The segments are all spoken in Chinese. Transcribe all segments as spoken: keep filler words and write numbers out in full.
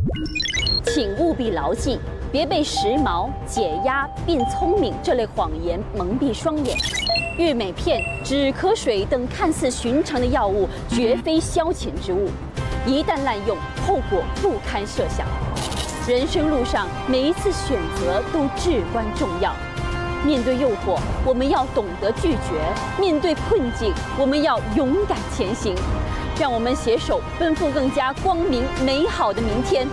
请务必牢记，别被时髦、解压、变聪明这类谎言蒙蔽双眼。玉美片、止咳水等看似寻常的药物，绝非消遣之物，一旦滥用，后果不堪设想。人生路上，每一次选择都至关重要。面对诱惑，我们要懂得拒绝；面对困境，我们要勇敢前行。让我们携手奔赴更加光明美好的明天。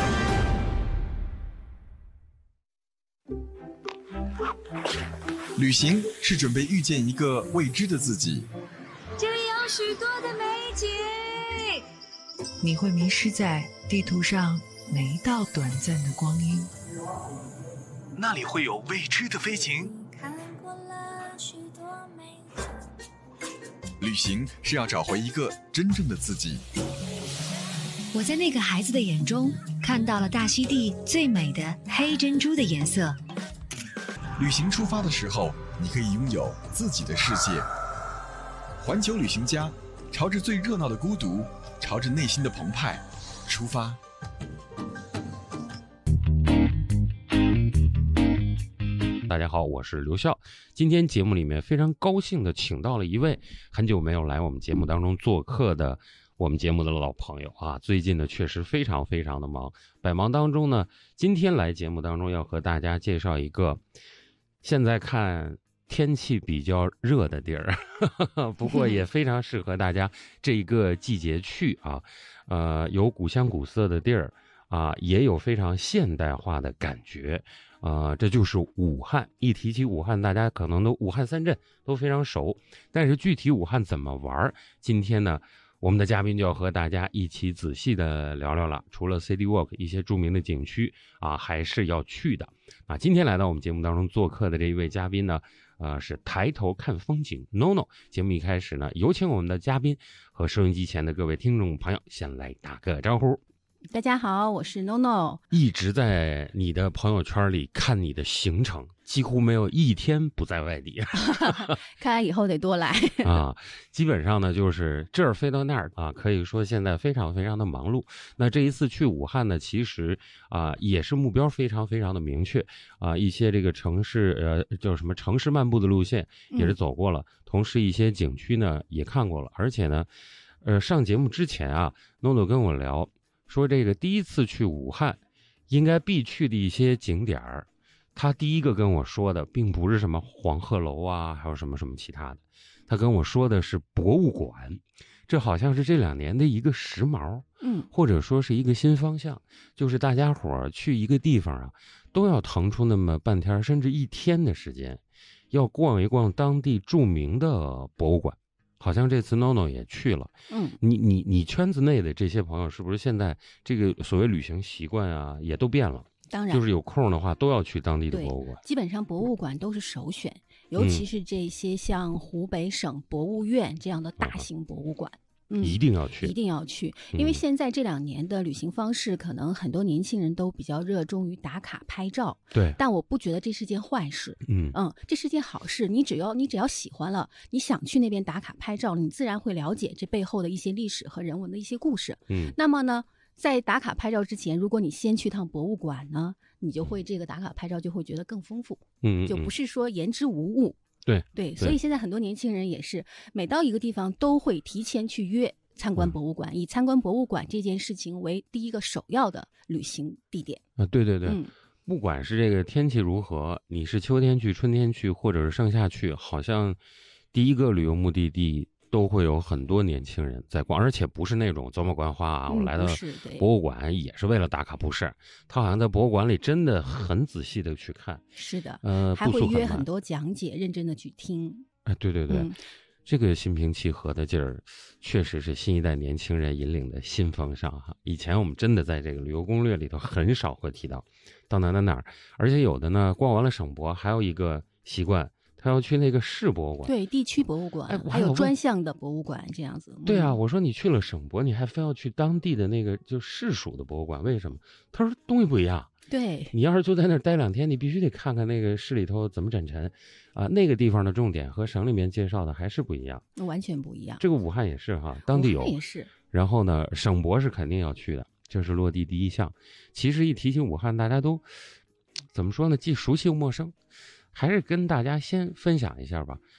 旅行是准备遇见一个未知的自己， 这里有许多的美景， 你会迷失在地图上每一道短暂的光阴。 那里会有未知的飞禽。 看过了许多美景。 旅行是要找回一个真正的自己。 我在那个孩子的眼中看到了大溪地最美的黑珍珠的颜色。 旅行出发的时候，你可以拥有自己的世界。环球旅行家，朝着最热闹的孤独，朝着内心的澎湃出发。 大家好，我是刘笑。今天节目里面非常高兴的请到了一位很久没有来我们节目当中做客的我们节目的老朋友啊，最近呢确实非常非常的忙，百忙当中呢，今天来节目当中要和大家介绍一个现在看天气比较热的地儿，不过也非常适合大家这一个季节去啊，呃，有古香古色的地儿啊，也有非常现代化的感觉。呃，这就是武汉。一提起武汉，大家可能都武汉三镇都非常熟，但是具体武汉怎么玩，今天呢，我们的嘉宾就要和大家一起仔细的聊聊了。除了 City Walk 一些著名的景区啊，还是要去的。啊，今天来到我们节目当中做客的这一位嘉宾呢，呃，是抬头看风景 NONO。节目一开始呢，有请我们的嘉宾和收音机前的各位听众朋友先来打个招呼。 大家好，我是 NONO。 一直在你的朋友圈里看你的行程，几乎没有一天不在外地。 看来以后得多来啊！基本上呢，就是这儿飞到那儿啊，可以说现在非常非常的忙碌。那这一次去武汉呢，其实啊也是目标非常非常的明确啊，一些这个城市呃叫什么城市漫步的路线也是走过了，嗯、同时一些景区呢也看过了，而且呢，呃上节目之前啊 ，NONO 跟我聊。说这个第一次去武汉应该必去的一些景点儿，他第一个跟我说的并不是什么黄鹤楼啊，还有什么什么其他的，他跟我说的是博物馆。这好像是这两年的一个时髦，嗯，或者说是一个新方向，就是大家伙去一个地方啊，都要腾出那么半天甚至一天的时间，要逛一逛当地著名的博物馆。好像这次 NONO 也去了，嗯，你你你圈子内的这些朋友，是不是现在这个所谓旅行习惯啊，也都变了？ 当然， 就是有空的话，都要去当地的博物馆。 基本上博物馆都是首选，尤其是这些像湖北省博物院这样的大型博物馆。 嗯，一定要去， 一定要去，因为现在这两年的旅行方式，可能很多年轻人都比较热衷于打卡拍照。 对， 但我不觉得这是件坏事。嗯嗯，这是件好事。你只要你只要喜欢了，你想去那边打卡拍照，你自然会了解这背后的一些历史和人文的一些故事。嗯，那么呢，在打卡拍照之前，如果你先去趟博物馆呢，你就会这个打卡拍照就会觉得更丰富。嗯，就不是说言之无物。 对对，所以现在很多年轻人也是每到一个地方都会提前去约参观博物馆，嗯、以参观博物馆这件事情为第一个首要的旅行地点啊。对对对，嗯、不管是这个天气如何，你是秋天去、春天去，或者是盛夏去，好像第一个旅游目的地都会有很多年轻人在逛，而且不是那种走马观花啊。 嗯、 我来到博物馆也是为了打卡，不是？他好像在博物馆里真的很仔细的去看。 是的， 呃， 还会约很多讲解，认真的去听。 哎，对对对，嗯、这个心平气和的劲儿，确实是新一代年轻人引领的新风尚哈。以前我们真的在这个旅游攻略里头很少会提到到哪哪哪儿，而且有的呢，逛完了省博，还有一个习惯。他要去那个市博物馆， 对，地区博物馆，哎、还有专项的博物馆这样子。 对啊，我说你去了省博，你还非要去当地的那个就市属的博物馆，为什么？他说东西不一样。 对， 你要是就在那儿待两天，你必须得看看那个市里头怎么展陈啊，那个地方的重点和省里面介绍的还是不一样， 完全不一样。 这个武汉也是哈，当地有， 武汉也是。 然后呢，省博是肯定要去的。 这是落地第一项。其实一提起武汉，大家都怎么说呢？既熟悉又陌生。还是跟大家先分享一下吧。